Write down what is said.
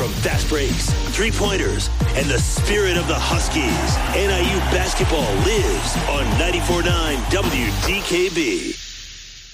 From fast breaks, three-pointers, and the spirit of the Huskies, NIU basketball lives on 94.9 WDKB.